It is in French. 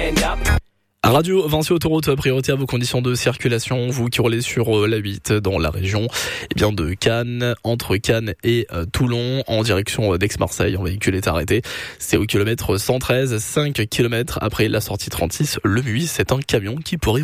Radio Vinci Autoroute, priorité à vos conditions de circulation. Vous qui roulez sur la 8 dans la région de Cannes, entre Cannes et Toulon, en direction d'Aix-Marseille. Un véhicule est arrêté. C'est au kilomètre 113, 5 km après la sortie 36. Le MUI, c'est un camion qui pourrait